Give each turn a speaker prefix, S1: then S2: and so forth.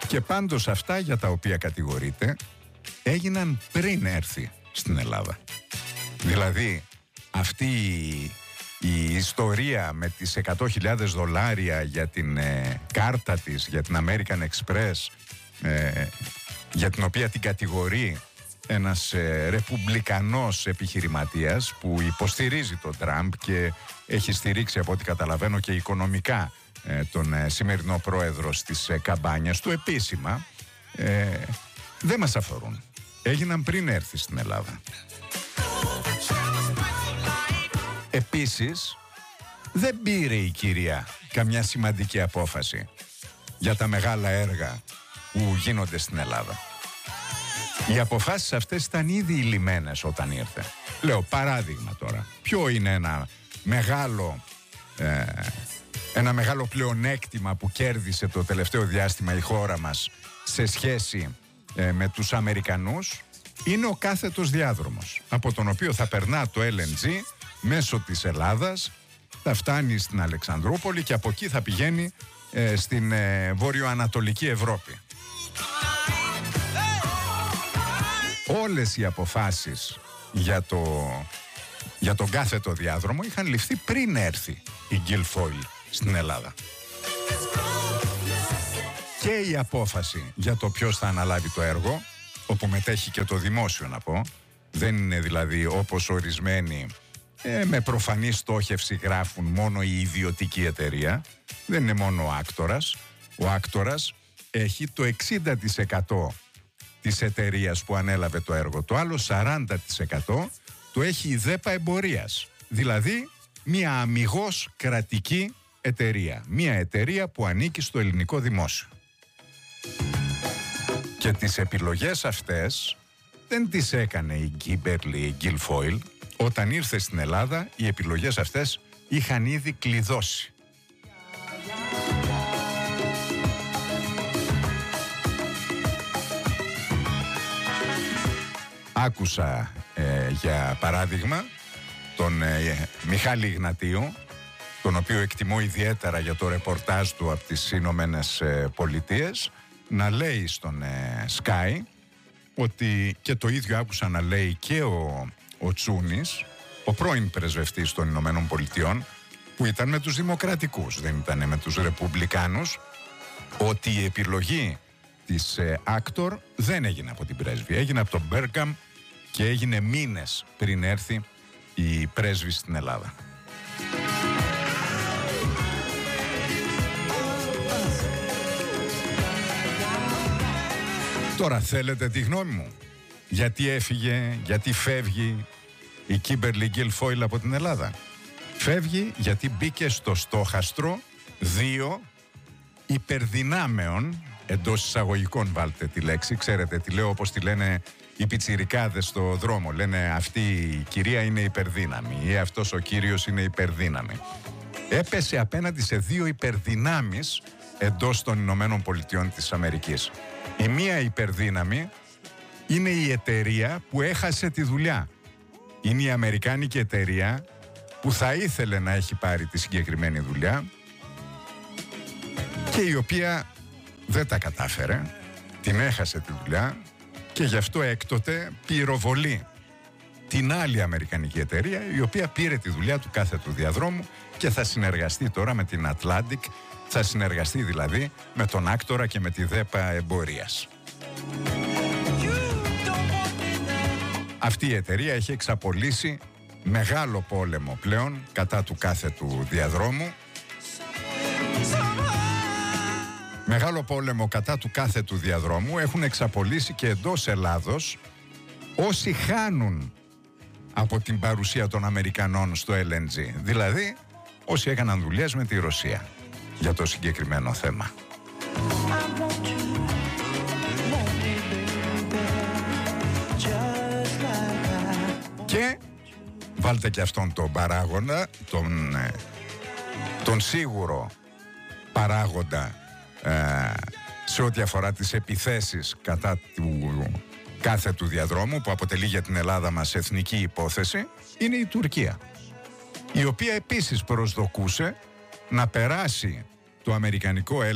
S1: Και πάντως αυτά για τα οποία κατηγορείται έγιναν πριν έρθει στην Ελλάδα. Δηλαδή αυτή η ιστορία με τις $100.000 για την κάρτα της, για την American Express, για την οποία την κατηγορεί ένας ρεπουμπλικανός επιχειρηματίας που υποστηρίζει τον Τραμπ και έχει στηρίξει, από ό,τι καταλαβαίνω, και οικονομικά τον σημερινό πρόεδρο στις καμπάνιες του επίσημα, δεν μας αφορούν. Έγιναν πριν έρθει στην Ελλάδα. Επίσης, δεν πήρε η κυρία καμιά σημαντική απόφαση για τα μεγάλα έργα που γίνονται στην Ελλάδα. Οι αποφάσεις αυτές ήταν ήδη ηλυμένες όταν ήρθε. Λέω παράδειγμα τώρα. Ποιο είναι ένα μεγάλο πλεονέκτημα που κέρδισε το τελευταίο διάστημα η χώρα μας σε σχέση με τους Αμερικανούς? Είναι ο κάθετος διάδρομος, από τον οποίο θα περνά το LNG μέσω της Ελλάδας, θα φτάνει στην Αλεξανδρούπολη και από εκεί θα πηγαίνει στην βορειοανατολική Ευρώπη. Όλες οι αποφάσεις για τον κάθετο διάδρομο είχαν ληφθεί πριν έρθει η Guilfoyle στην Ελλάδα. Και η απόφαση για το ποιος θα αναλάβει το έργο, όπου μετέχει και το δημόσιο, να πω, δεν είναι δηλαδή όπως ορισμένοι με προφανή στόχευση γράφουν μόνο η ιδιωτική εταιρεία. Δεν είναι μόνο ο άκτορας. Ο άκτορας έχει το 60% της εταιρείας που ανέλαβε το έργο. Το άλλο 40% το έχει η ΔΕΠΑ Εμπορίας. Δηλαδή μια αμιγώς κρατική εταιρεία. Μια εταιρεία που ανήκει στο ελληνικό δημόσιο. Και τις επιλογές αυτές δεν τις έκανε η Guilfoyle. Όταν ήρθε στην Ελλάδα, οι επιλογές αυτές είχαν ήδη κλειδώσει. Άκουσα για παράδειγμα τον Μιχάλη Ιγνατίου, τον οποίο εκτιμώ ιδιαίτερα για το ρεπορτάζ του από τις Ηνωμένες Πολιτείες, να λέει στον Sky ότι, και το ίδιο άκουσα να λέει και ο Τσούνης, ο πρώην πρεσβευτής των Ηνωμένων Πολιτειών, που ήταν με τους Δημοκρατικούς, δεν ήταν με τους Ρεπουμπλικάνους, ότι η επιλογή της Άκτορ δεν έγινε από την πρέσβη, έγινε από τον Μπέρκαμ και έγινε μήνες πριν έρθει η πρέσβη στην Ελλάδα. Τώρα θέλετε τη γνώμη μου? Γιατί έφυγε, γιατί φεύγει η Κίμπερλι Γκίλφόιλ από την Ελλάδα? Φεύγει γιατί μπήκε στο στόχαστρο 2 υπερδυνάμεων, εντός εισαγωγικών βάλτε τη λέξη, ξέρετε τι λέω, όπως τη λένε οι πιτσιρικάδες στο δρόμο. Λένε αυτή η κυρία είναι υπερδύναμη ή αυτός ο κύριος είναι υπερδύναμη. Έπεσε απέναντι σε 2 υπερδυνάμεις εντός των Ηνωμένων Πολιτειών της Αμερικής. Η μία υπερδύναμη είναι η εταιρεία που έχασε τη δουλειά. Είναι η αμερικάνικη εταιρεία που θα ήθελε να έχει πάρει τη συγκεκριμένη δουλειά και η οποία δεν τα κατάφερε, την έχασε τη δουλειά και γι' αυτό έκτοτε πυροβολεί την άλλη αμερικανική εταιρεία, η οποία πήρε τη δουλειά του κάθετου διαδρόμου και θα συνεργαστεί τώρα με την Atlantic, θα συνεργαστεί δηλαδή με τον Άκτορα και με τη ΔΕΠΑ Εμπορίας. Αυτή η εταιρεία έχει εξαπολύσει μεγάλο πόλεμο πλέον κατά του κάθετου διαδρόμου. Μεγάλο πόλεμο κατά του κάθετου διαδρόμου έχουν εξαπολύσει και εντός Ελλάδος όσοι χάνουν από την παρουσία των Αμερικανών στο LNG. Δηλαδή όσοι έκαναν δουλειές με τη Ρωσία για το συγκεκριμένο θέμα. Και βάλτε και αυτόν τον παράγοντα, τον σίγουρο παράγοντα σε ό,τι αφορά τις επιθέσεις κατά του κάθετου διαδρόμου, που αποτελεί για την Ελλάδα μας εθνική υπόθεση, είναι η Τουρκία, η οποία επίσης προσδοκούσε να περάσει το αμερικανικό